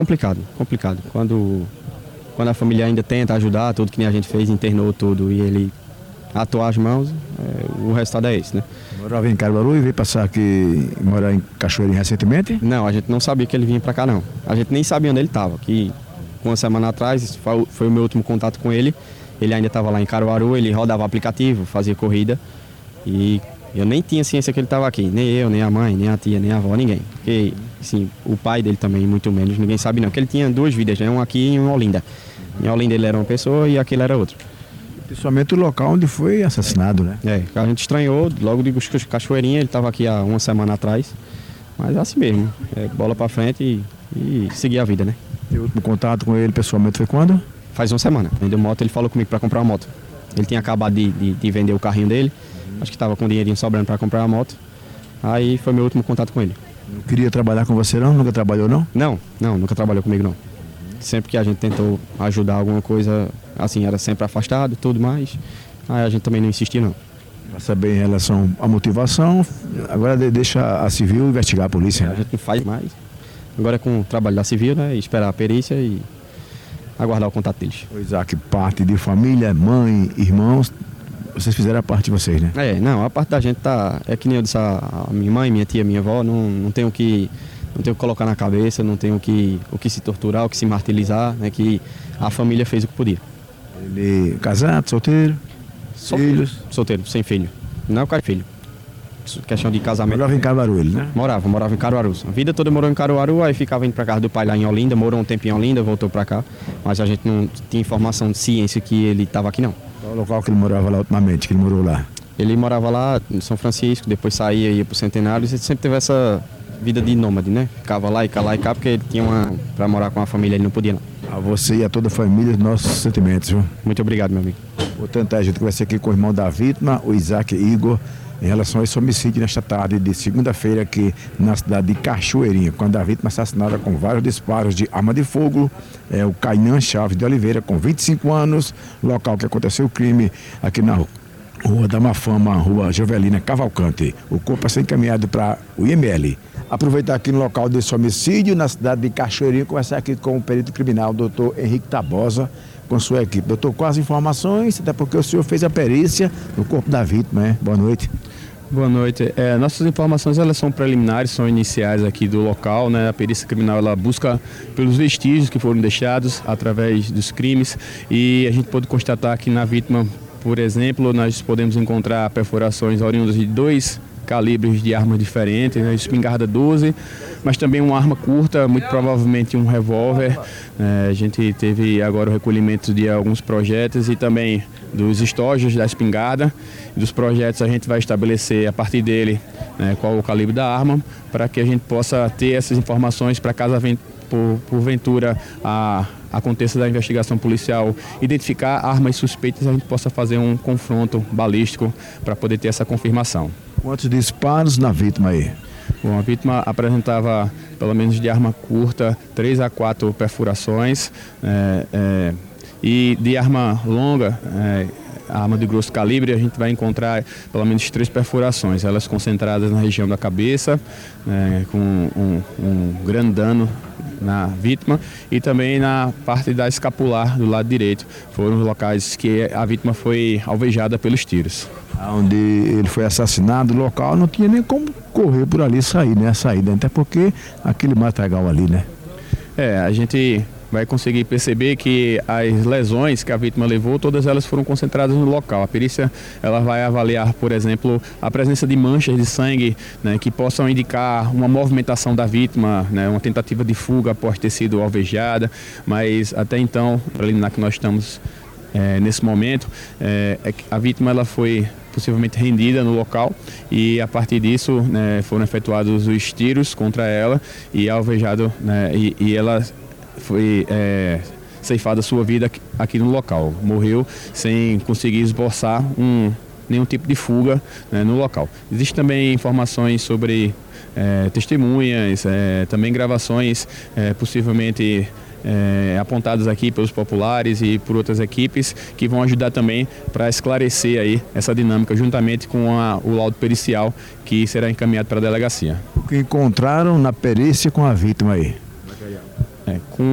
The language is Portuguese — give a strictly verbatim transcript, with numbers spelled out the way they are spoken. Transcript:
Complicado, complicado. Quando, quando a família ainda tenta ajudar, tudo que nem a gente fez, internou tudo e ele atou as mãos, é, o resultado é esse, né? Morava em Caruaru e veio passar aqui, morar em Cachoeirinha recentemente? Não, a gente não sabia que ele vinha pra cá, não. A gente nem sabia onde ele estava. Que uma semana atrás, foi, foi o meu último contato com ele. Ele ainda estava lá em Caruaru, ele rodava aplicativo, fazia corrida. E eu nem tinha ciência que ele estava aqui. Nem eu, nem a mãe, nem a tia, nem a avó, ninguém. Porque, assim, o pai dele também, muito menos, ninguém sabe não. Porque ele tinha duas vidas, né? Um aqui e um em Olinda. Em Olinda ele era uma pessoa e aquele era outra. Principalmente o local onde foi assassinado, né? É, a gente estranhou, logo de Cachoeirinha, ele estava aqui há uma semana atrás. Mas é assim mesmo, é bola pra frente e, e seguir a vida, né? E o último contato com ele pessoalmente foi quando? Faz uma semana. Vendeu moto, ele falou comigo para comprar uma moto. Ele tinha acabado de, de, de vender o carrinho dele, acho que estava com dinheirinho sobrando para comprar a moto. Aí foi meu último contato com ele. Não queria trabalhar com você não? Nunca trabalhou não? Não, não, nunca trabalhou comigo não. Sempre que a gente tentou ajudar alguma coisa, assim, era sempre afastado, tudo mais. Aí a gente também não insistia não. Para saber em relação à motivação, agora deixa a civil investigar a polícia. A gente não faz mais. Agora é com o trabalho da civil, né? Esperar a perícia e aguardar o contato deles. O Isaac, parte de família, mãe, irmãos, vocês fizeram a parte de vocês, né? É, não, a parte da gente tá, é que nem eu disse, a, a minha mãe, minha tia, minha avó, não, não tem o que, não tem o que colocar na cabeça, não tem o que, o que se torturar, o que se martirizar, né? Que a família fez o que podia. Ele casado, solteiro, Solteiro, filhos? Solteiro, sem filho. Não é o cara de filho. Questão de casamento. Morava em Caruaru, ele, né? Morava, morava em Caruaru. A vida toda morou em Caruaru, aí ficava indo pra casa do pai lá em Olinda, morou um tempo em Olinda, voltou pra cá. Mas a gente não tinha informação de ciência que ele estava aqui, não. Qual o local que ele morava lá ultimamente, que ele morou lá? Ele morava lá em São Francisco, depois saía e ia pro Centenário, e ele sempre teve essa vida de nômade, né? Ficava lá e cá, lá e cá, porque ele tinha uma... pra morar com a família, ele não podia, não. A você e a toda a família, nossos sentimentos, viu? Muito obrigado, meu amigo. Portanto, a gente conversa aqui com o irmão da vítima, o Isaac Igor, em relação a esse homicídio nesta tarde de segunda-feira aqui na cidade de Cachoeirinha, quando a vítima assassinada com vários disparos de arma de fogo, é o Cainan Chaves de Oliveira, com vinte e cinco anos, local que aconteceu o crime aqui na Rua da Mafama, Rua Jovelina Cavalcante. O corpo vai ser encaminhado para o I M L. Aproveitar aqui no local desse homicídio, na cidade de Cachoeirinha, conversar aqui com o perito criminal, doutor Henrique Tabosa, com sua equipe. Doutor, quais informações, até porque o senhor fez a perícia no corpo da vítima, né? Boa noite. Boa noite. É, nossas informações elas são preliminares, são iniciais aqui do local, né? A perícia criminal ela busca pelos vestígios que foram deixados através dos crimes e a gente pode constatar que na vítima, por exemplo, nós podemos encontrar perfurações oriundas de dois calibres de armas diferentes, né? Espingarda doze, mas também uma arma curta, muito provavelmente um revólver. É, a gente teve agora o recolhimento de alguns projéteis e também dos estojos da espingarda. Dos projetos a gente vai estabelecer a partir dele, né, qual o calibre da arma, para que a gente possa ter essas informações para caso por, porventura a, aconteça da investigação policial, identificar armas suspeitas, a gente possa fazer um confronto balístico para poder ter essa confirmação. Quantos disparos na vítima aí? Bom, a vítima apresentava, pelo menos de arma curta, três a quatro perfurações, é, é, e de arma longa, é, a arma de grosso calibre, a gente vai encontrar pelo menos três perfurações, elas concentradas na região da cabeça, é, com um, um grande dano na vítima e também na parte da escapular do lado direito. Foram os locais que a vítima foi alvejada pelos tiros. Onde ele foi assassinado, o local não tinha nem como correr por ali e sair, né? A saída, até porque aquele matagal ali, né? É, a gente vai conseguir perceber que as lesões que a vítima levou, todas elas foram concentradas no local. A perícia ela vai avaliar, por exemplo, a presença de manchas de sangue, né, que possam indicar uma movimentação da vítima, né, uma tentativa de fuga após ter sido alvejada, mas até então, preliminar que nós estamos é, nesse momento, é, é que a vítima ela foi possivelmente rendida no local e a partir disso, né, foram efetuados os tiros contra ela e alvejado, né, e, e ela foi é, ceifada sua vida aqui, aqui no local. Morreu sem conseguir esboçar um, nenhum tipo de fuga, né, no local. Existem também informações sobre é, testemunhas, é, também gravações é, possivelmente É, apontados aqui pelos populares e por outras equipes que vão ajudar também para esclarecer aí essa dinâmica juntamente com a, o laudo pericial que será encaminhado para a delegacia. O que encontraram na perícia com a vítima aí? É, com